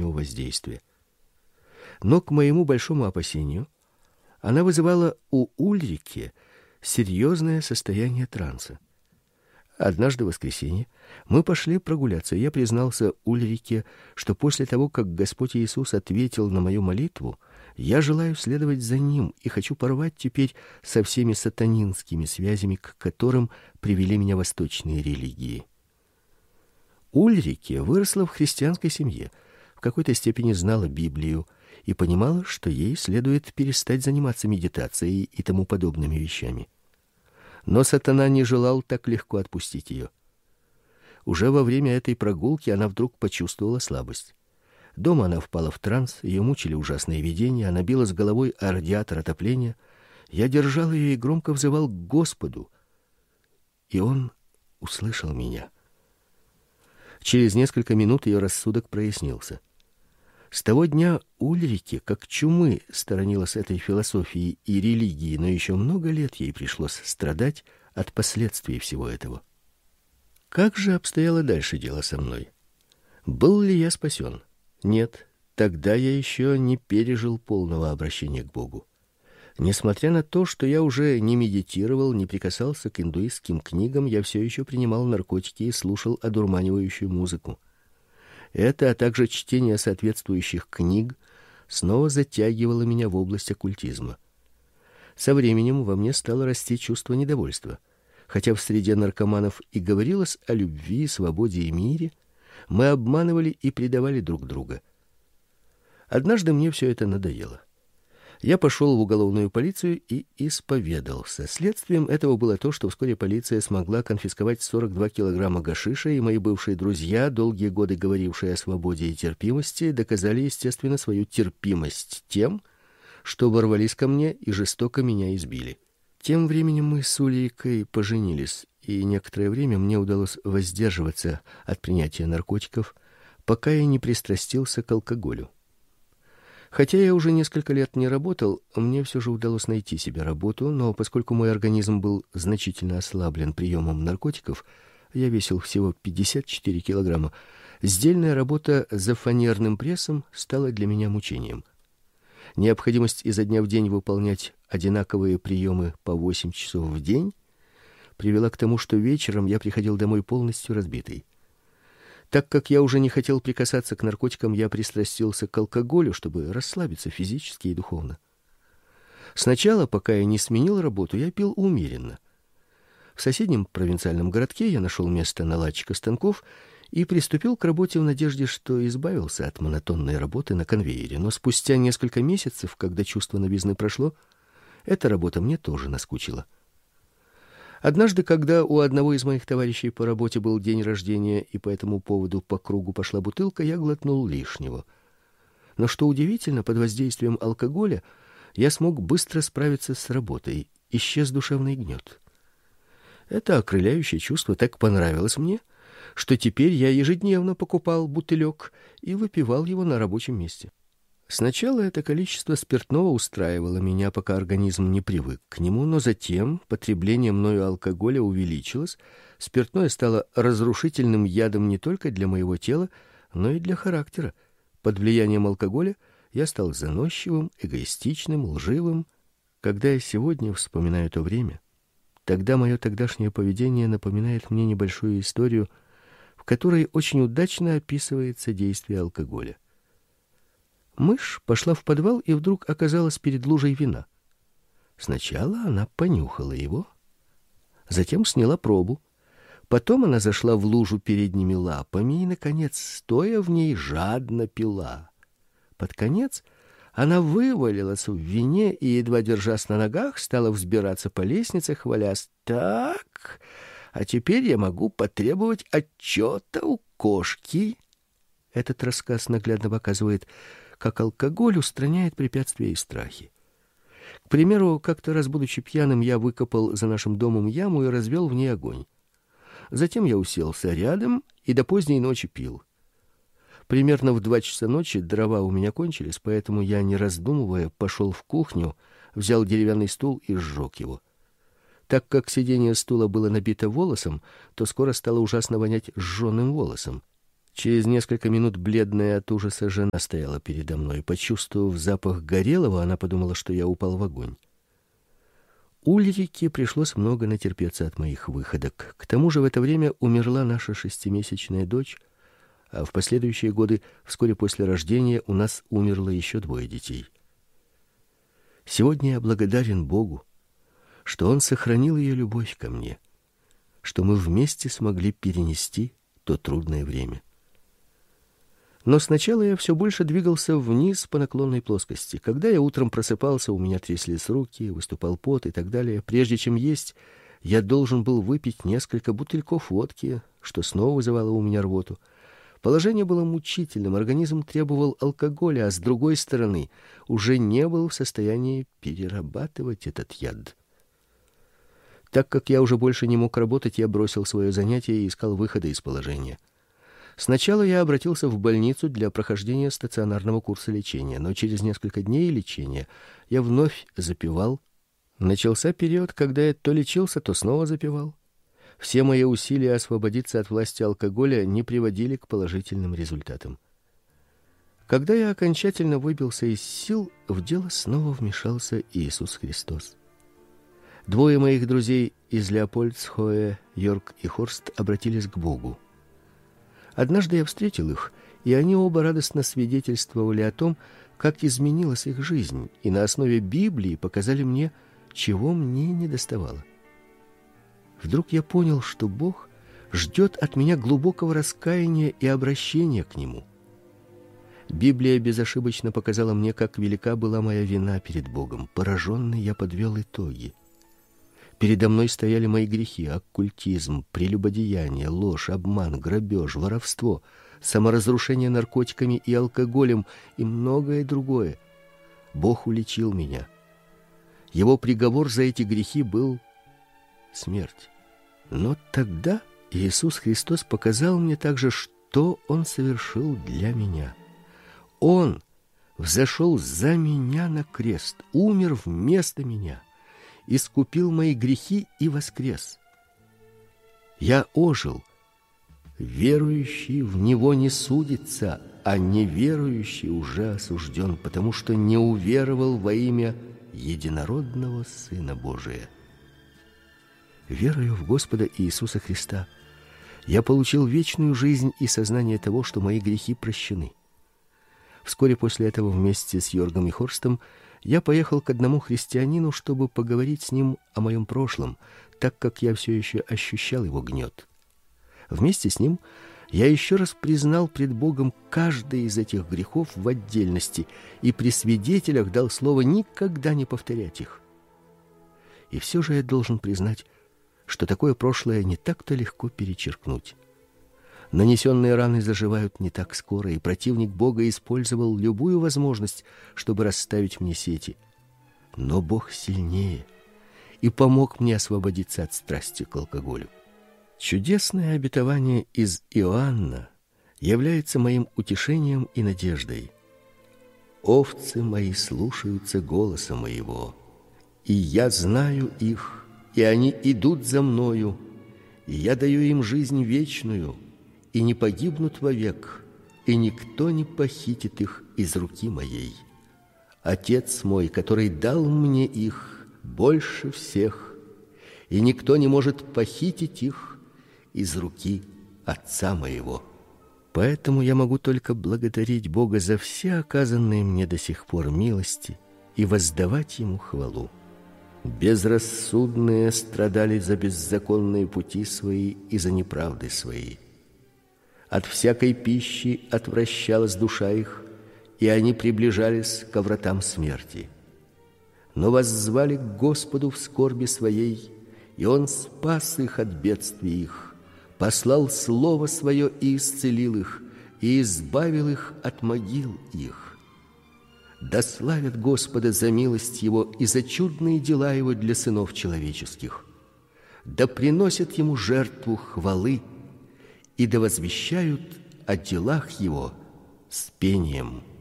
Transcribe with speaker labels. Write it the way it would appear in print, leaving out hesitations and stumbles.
Speaker 1: внешнего воздействия. Но, к моему большому опасению, она вызывала у Ульрики серьезное состояние транса. Однажды в воскресенье мы пошли прогуляться. Я признался Ульрике, что после того, как Господь Иисус ответил на мою молитву, я желаю следовать за Ним и хочу порвать теперь со всеми сатанинскими связями, к которым привели меня восточные религии. Ульрике выросла в христианской семье, в какой-то степени знала Библию и понимала, что ей следует перестать заниматься медитацией и тому подобными вещами. Но сатана не желал так легко отпустить ее. Уже во время этой прогулки она вдруг почувствовала слабость. Дома она впала в транс, ее мучили ужасные видения, она билась головой о радиатор отопления. Я держал ее и громко взывал к Господу, и Он услышал меня. Через несколько минут ее рассудок прояснился. С того дня Ульрике, как чумы, сторонилась этой философии и религии, но еще много лет ей пришлось страдать от последствий всего этого. Как же обстояло дальше дело со мной? Был ли я спасен? Нет, тогда я еще не пережил полного обращения к Богу. Несмотря на то, что я уже не медитировал, не прикасался к индуистским книгам, я все еще принимал наркотики и слушал одурманивающую музыку. Это, а также чтение соответствующих книг снова затягивало меня в область оккультизма. Со временем во мне стало расти чувство недовольства. Хотя в среде наркоманов и говорилось о любви, свободе и мире, мы обманывали и предавали друг друга. Однажды мне все это надоело. Я пошел в уголовную полицию и исповедался. Следствием этого было то, что вскоре полиция смогла конфисковать 42 килограмма гашиша, и мои бывшие друзья, долгие годы говорившие о свободе и терпимости, доказали, естественно, свою терпимость тем, что ворвались ко мне и жестоко меня избили. Тем временем мы с Ульрикой поженились, и некоторое время мне удалось воздерживаться от принятия наркотиков, пока я не пристрастился к алкоголю. Хотя я уже несколько лет не работал, мне все же удалось найти себе работу, но поскольку мой организм был значительно ослаблен приемом наркотиков, я весил всего 54 килограмма, сдельная работа за фанерным прессом стала для меня мучением. Необходимость изо дня в день выполнять одинаковые приемы по 8 часов в день привела к тому, что вечером я приходил домой полностью разбитый. Так как я уже не хотел прикасаться к наркотикам, я пристрастился к алкоголю, чтобы расслабиться физически и духовно. Сначала, пока я не сменил работу, я пил умеренно. В соседнем провинциальном городке я нашел место наладчика станков и приступил к работе в надежде, что избавился от монотонной работы на конвейере. Но спустя несколько месяцев, когда чувство новизны прошло, эта работа мне тоже наскучила. Однажды, когда у одного из моих товарищей по работе был день рождения, и по этому поводу по кругу пошла бутылка, я глотнул лишнего. Но что удивительно, под воздействием алкоголя я смог быстро справиться с работой, исчез душевный гнет. Это окрыляющее чувство так понравилось мне, что теперь я ежедневно покупал бутылек и выпивал его на рабочем месте. Сначала это количество спиртного устраивало меня, пока организм не привык к нему, но затем потребление мною алкоголя увеличилось, спиртное стало разрушительным ядом не только для моего тела, но и для характера. Под влиянием алкоголя я стал заносчивым, эгоистичным, лживым. Когда я сегодня вспоминаю то время, тогда мое тогдашнее поведение напоминает мне небольшую историю, в которой очень удачно описывается действие алкоголя. Мышь пошла в подвал и вдруг оказалась перед лужей вина. Сначала она понюхала его, затем сняла пробу. Потом она зашла в лужу передними лапами и, наконец, стоя в ней, жадно пила. Под конец она вывалилась в вине и, едва держась на ногах, стала взбираться по лестнице, хвалясь: «Так, а теперь я могу потребовать отчета у кошки». Этот рассказ наглядно показывает, как алкоголь устраняет препятствия и страхи. К примеру, как-то раз, будучи пьяным, я выкопал за нашим домом яму и развел в ней огонь. Затем я уселся рядом и до поздней ночи пил. Примерно в 2 часа ночи дрова у меня кончились, поэтому я, не раздумывая, пошел в кухню, взял деревянный стул и сжег его. Так как сиденье стула было набито волосом, то скоро стало ужасно вонять сжженным волосом. Через несколько минут бледная от ужаса жена стояла передо мной. Почувствовав запах горелого, она подумала, что я упал в огонь. Ульрике пришлось много натерпеться от моих выходок. К тому же в это время умерла наша 6-месячная дочь, а в последующие годы, вскоре после рождения, у нас умерло еще 2 детей. Сегодня я благодарен Богу, что Он сохранил ее любовь ко мне, что мы вместе смогли перенести то трудное время. Но сначала я все больше двигался вниз по наклонной плоскости. Когда я утром просыпался, у меня тряслись руки, выступал пот и так далее. Прежде чем есть, я должен был выпить несколько бутыльков водки, что снова вызывало у меня рвоту. Положение было мучительным, организм требовал алкоголя, а с другой стороны, уже не был в состоянии перерабатывать этот яд. Так как я уже больше не мог работать, я бросил свое занятие и искал выхода из положения. Сначала я обратился в больницу для прохождения стационарного курса лечения, но через несколько дней лечения я вновь запивал. Начался период, когда я то лечился, то снова запивал. Все мои усилия освободиться от власти алкоголя не приводили к положительным результатам. Когда я окончательно выбился из сил, в дело снова вмешался Иисус Христос. 2 моих друзей из Леопольдсхоэ, Йорк и Хорст, обратились к Богу. Однажды я встретил их, и они оба радостно свидетельствовали о том, как изменилась их жизнь, и на основе Библии показали мне, чего мне недоставало. Вдруг я понял, что Бог ждет от меня глубокого раскаяния и обращения к Нему. Библия безошибочно показала мне, как велика была моя вина перед Богом. Пораженный, я подвел итоги. Передо мной стояли мои грехи: оккультизм, прелюбодеяние, ложь, обман, грабеж, воровство, саморазрушение наркотиками и алкоголем и многое другое. Бог уличил меня. Его приговор за эти грехи был смерть. Но тогда Иисус Христос показал мне также, что Он совершил для меня. Он взошел за меня на крест, умер вместо меня, искупил мои грехи и воскрес. Я ожил. Верующий в Него не судится, а неверующий уже осужден, потому что не уверовал во имя единородного Сына Божия. Веруя в Господа Иисуса Христа, я получил вечную жизнь и сознание того, что мои грехи прощены. Вскоре после этого вместе с Йоргом и Хорстом я поехал к одному христианину, чтобы поговорить с ним о моем прошлом, так как я все еще ощущал его гнет. Вместе с ним я еще раз признал пред Богом каждый из этих грехов в отдельности и при свидетелях дал слово никогда не повторять их. И все же я должен признать, что такое прошлое не так-то легко перечеркнуть. Нанесенные раны заживают не так скоро, и противник Бога использовал любую возможность, чтобы расставить мне сети. Но Бог сильнее и помог мне освободиться от страсти к алкоголю. Чудесное обетование из Иоанна является моим утешением и надеждой. «Овцы мои слушаются голоса моего, и я знаю их, и они идут за мною, и я даю им жизнь вечную, и не погибнут вовек, и никто не похитит их из руки моей. Отец мой, который дал мне их, больше всех, и никто не может похитить их из руки Отца моего». Поэтому я могу только благодарить Бога за все оказанные мне до сих пор милости и воздавать Ему хвалу. Безрассудные страдали за беззаконные пути свои и за неправды свои. От всякой пищи отвращалась душа их, и они приближались ко вратам смерти. Но воззвали к Господу в скорби своей, и Он спас их от бедствий их, послал слово свое и исцелил их, и избавил их от могил их. Да славят Господа за милость Его и за чудные дела Его для сынов человеческих. Да приносят Ему жертву хвалы, и да возвещают о делах Его с пением.